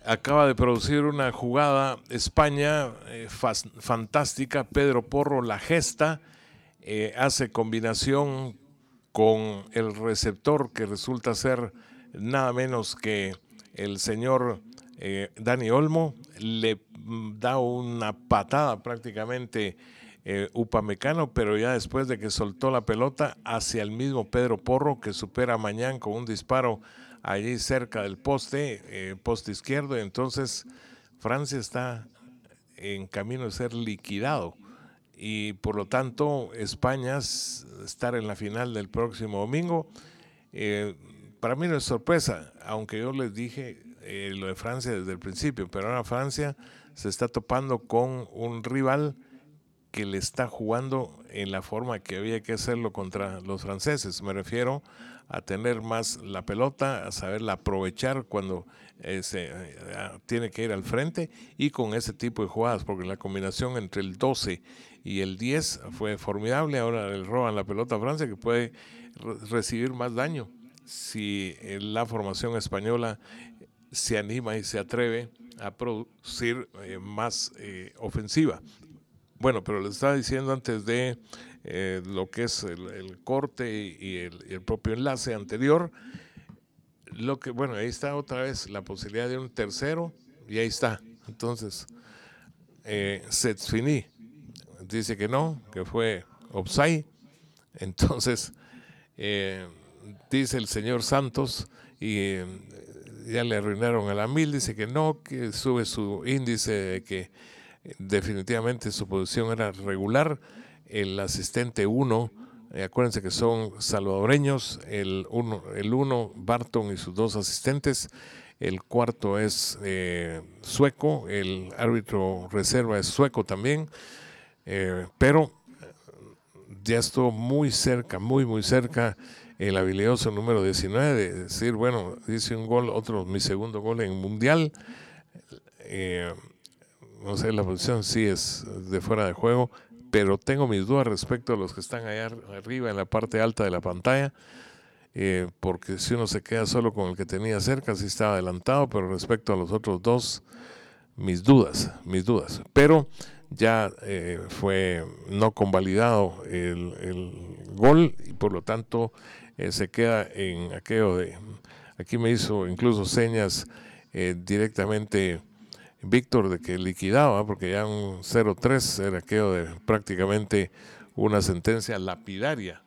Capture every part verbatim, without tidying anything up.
acaba de producir una jugada España eh, fas, fantástica. Pedro Porro la gesta, eh, hace combinación con el receptor que resulta ser nada menos que el señor eh, Dani Olmo, le da una patada prácticamente eh, Upamecano, pero ya después de que soltó la pelota hacia el mismo Pedro Porro, que supera a Mañán con un disparo allí cerca del poste, eh, poste izquierdo. Entonces Francia está en camino de ser liquidado y por lo tanto España estar en la final del próximo domingo. Eh, para mí no es sorpresa, aunque yo les dije eh, lo de Francia desde el principio, pero ahora Francia se está topando con un rival que le está jugando en la forma que había que hacerlo contra los franceses. Me refiero a tener más la pelota, a saberla aprovechar cuando eh, se eh, tiene que ir al frente, y con ese tipo de jugadas, porque la combinación entre el doce y el diez fue formidable. Ahora le roban la pelota a Francia, que puede re recibir más daño si eh, la formación española se anima y se atreve a producir eh, más eh, ofensiva. Bueno, pero les estaba diciendo antes de eh, lo que es el, el corte y el, y el propio enlace anterior, lo que, bueno, ahí está otra vez la posibilidad de un tercero, y ahí está. Entonces, eh, Setsfini dice que no, que fue offside. Entonces, eh, dice el señor Santos, y eh, ya le arruinaron a la mil, dice que no, que sube su índice de que definitivamente su posición era regular. El asistente uno, eh, acuérdense que son salvadoreños, el uno, el uno, Barton y sus dos asistentes, el cuarto es eh, sueco, el árbitro reserva es sueco también, eh, pero ya estuvo muy cerca, muy muy cerca el habilidoso número diecinueve de decir, bueno, dice un gol, otro, mi segundo gol en mundial. eh, No sé, la posición sí es de fuera de juego, pero tengo mis dudas respecto a los que están allá arriba en la parte alta de la pantalla, eh, porque si uno se queda solo con el que tenía cerca, sí estaba adelantado, pero respecto a los otros dos, mis dudas, mis dudas. Pero ya eh, fue no convalidado el, el gol, y por lo tanto eh, se queda en aquello de, aquí me hizo incluso señas eh, directamente Víctor de que liquidaba, porque ya un cero tres era aquello de prácticamente una sentencia lapidaria.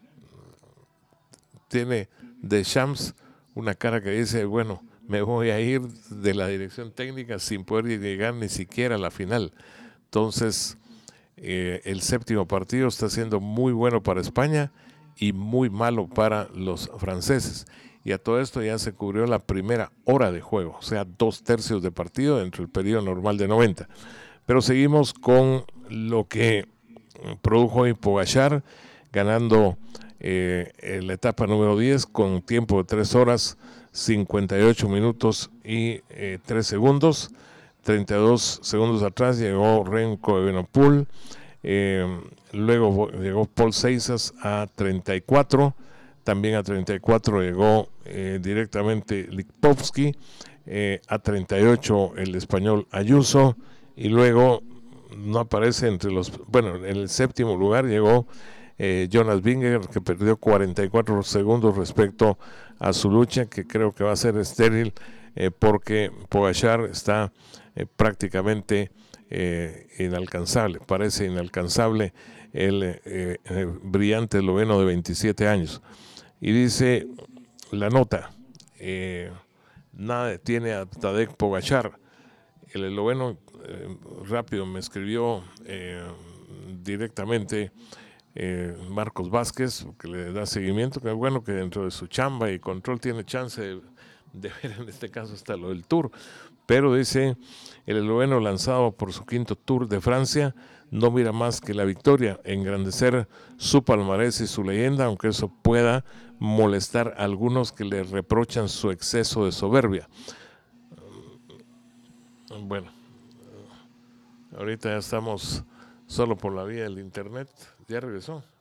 Tiene Deschamps una cara que dice, bueno, me voy a ir de la dirección técnica sin poder llegar ni siquiera a la final. Entonces, eh, el séptimo partido está siendo muy bueno para España y muy malo para los franceses. Y a todo esto ya se cubrió la primera hora de juego, o sea, dos tercios de partido dentro del periodo normal de noventa. Pero seguimos con lo que produjo hoy Pogačar, ganando eh, en la etapa número diez con tiempo de tres horas, cincuenta y ocho minutos y eh, tres segundos. treinta y dos segundos atrás llegó Remco Evenepoel, eh, luego llegó Paul Seisas a treinta y cuatro, también a treinta y cuatro llegó eh, directamente Lipovsky, eh, a treinta y ocho el español Ayuso, y luego no aparece entre los, bueno, en el séptimo lugar llegó eh, Jonas Vingegaard, que perdió cuarenta y cuatro segundos respecto a su lucha, que creo que va a ser estéril, eh, porque Pogačar está eh, prácticamente eh, inalcanzable, parece inalcanzable el eh, eh, brillante esloveno de veintisiete años. Y dice la nota, eh, nada detiene a Tadej Pogačar. El esloveno eh, rápido me escribió eh, directamente eh, Marcos Vázquez, que le da seguimiento, que es bueno que dentro de su chamba y control tiene chance de, de ver en este caso hasta lo del Tour. Pero dice, el esloveno lanzado por su quinto Tour de Francia no mira más que la victoria, engrandecer su palmarés y su leyenda, aunque eso pueda molestar a algunos que le reprochan su exceso de soberbia. Bueno, ahorita ya estamos solo por la vía del internet. ¿Ya regresó?